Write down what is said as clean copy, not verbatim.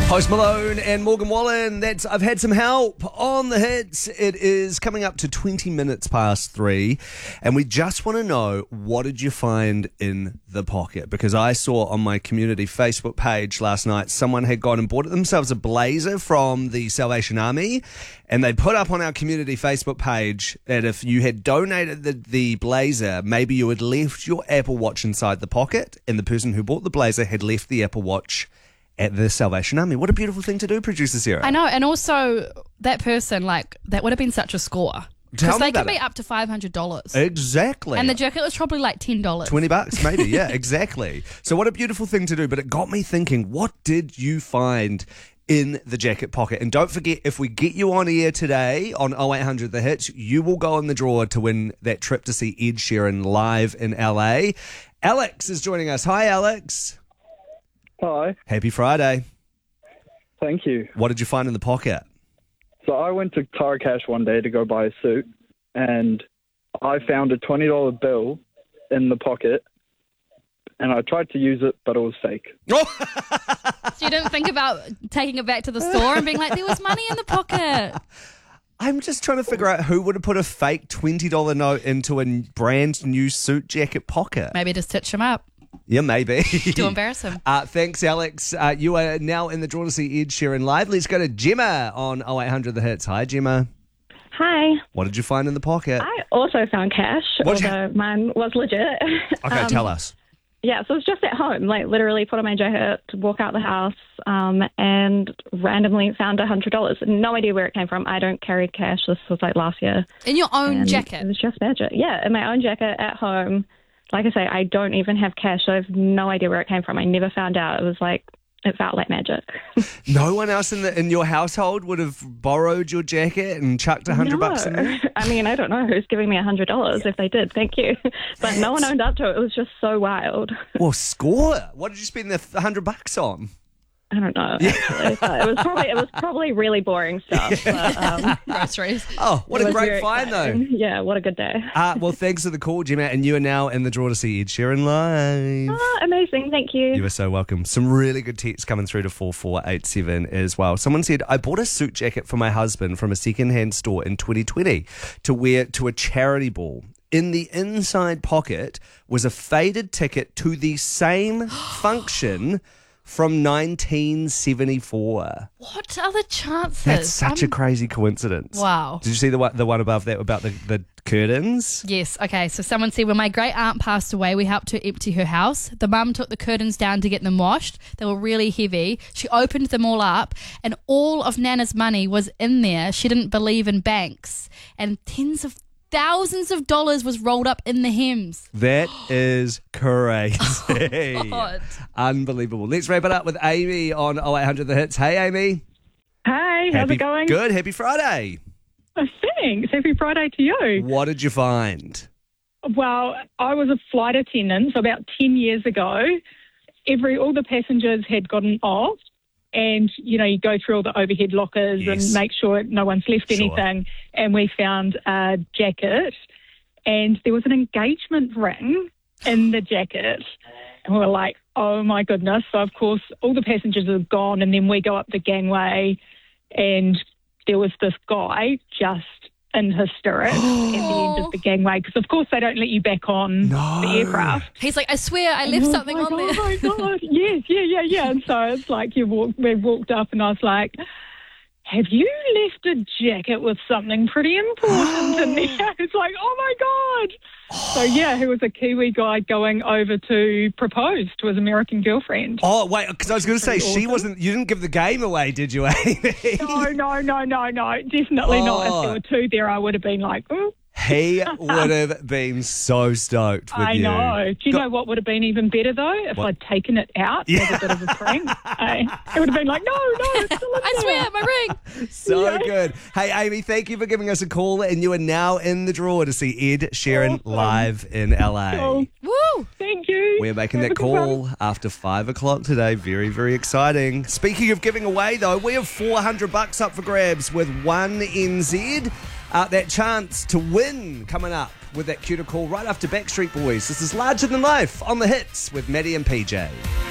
Post Malone and Morgan Wallen. I've had some help on the hits. It is coming up to 20 minutes past 3, and we just want to know, what did you find in the pocket? Because I saw on my community Facebook page last night, someone had gone and bought themselves a blazer from the Salvation Army, and they put up on our community Facebook page that if you had donated the blazer, maybe you had left your Apple Watch inside the pocket, and the person who bought the blazer had left the Apple Watch at the Salvation Army. What a beautiful thing to do, producer Sarah. I know, and also that person, that would have been such a score. Because they could be up to $500. Exactly. And the jacket was probably like $10. $20 maybe, yeah, exactly. So what a beautiful thing to do, but it got me thinking, what did you find in the jacket pocket? And don't forget, if we get you on air today on 0800 The Hits, you will go in the draw to win that trip to see Ed Sheeran live in LA. Alex is joining us. Hi, Alex. Hi. Happy Friday. Thank you. What did you find in the pocket? So I went to Tara Cash one day to go buy a suit, and I found a $20 bill in the pocket, and I tried to use it, but it was fake. So you didn't think about taking it back to the store and being like, there was money in the pocket? I'm just trying to figure out who would have put a fake $20 note into a brand new suit jacket pocket. Maybe just stitch him up. Yeah, maybe. To embarrass him. Thanks, Alex. You are now in the draw to see Ed Sheeran live. Let's go to Gemma on 0800 The Hits. Hi, Gemma. Hi. What did you find in the pocket? I also found cash, although mine was legit. Okay, tell us. Yeah, so it was just at home, literally put on my jacket, walk out the house, and randomly found $100. No idea where it came from. I don't carry cash. This was last year. In your own jacket? It was just magic. Yeah, in my own jacket at home. Like I say, I don't even have cash, so I have no idea where it came from. I never found out. It felt like magic. No one else in your household would have borrowed your jacket and chucked $100 in there? I mean, I don't know who's giving me $100. If they did, thank you. But no one owned up to it. It was just so wild. Well, score. What did you spend the $100 on? I don't know, actually. It was probably really boring stuff. But, groceries. Oh, what a great find, though. Yeah, what a good day. Well, thanks for the call, Gemma, and you are now in the draw to see Ed Sheeran live. Oh, amazing. Thank you. You are so welcome. Some really good texts coming through to 4487 as well. Someone said, I bought a suit jacket for my husband from a second-hand store in 2020 to wear to a charity ball. In the inside pocket was a faded ticket to the same function from 1974. What are the chances? That's such a crazy coincidence. Wow. Did you see the one above that about the curtains? Yes. Okay. So someone said, when my great aunt passed away, we helped her empty her house. The mum took the curtains down to get them washed. They were really heavy. She opened them all up, and all of Nana's money was in there. She didn't believe in banks, and tens of thousands of dollars was rolled up in the hems. That is crazy. Oh, God. Unbelievable. Let's wrap it up with Amy on 0800 The Hits. Hey, Amy. Hey, how's it going? Good. Happy Friday. Oh, thanks. Happy Friday to you. What did you find? Well, I was a flight attendant, so about 10 years ago, all the passengers had gotten off, and, you go through all the overhead lockers and make sure no one's left anything. And we found a jacket, and there was an engagement ring in the jacket. And we were like, oh, my goodness. So, of course, all the passengers are gone, and then we go up the gangway, and there was this guy just in hysterics at the end of the gangway, because, of course, they don't let you back on the aircraft. He's like, I swear I left something on there. Oh, my God. Yes, yeah. And so it's like we walked up, and I was like, have you left a jacket with something pretty important in there? It's like, oh, my God. So, yeah, he was a Kiwi guy going over to propose to his American girlfriend. Oh, wait, because I was going to say, awesome. You didn't give the game away, did you, Amy? No. Definitely not. If there were two there, I would have been like, oh. He would have been so stoked with you. I know. Do you know what would have been even better, though? If I'd taken it out as a bit of a prank. It would have been like, no, it's still in there. I swear, my ring. So good. Hey, Amy, thank you for giving us a call, and you are now in the draw to see Ed Sheeran live in LA. Cool. Woo! Thank you. We're making that call after 5 o'clock today. Very, very exciting. Speaking of giving away, though, we have $400 up for grabs with 1NZ. That chance to win coming up with that cuter call right after Backstreet Boys. This is Larger Than Life on the Hits with Maddie and PJ.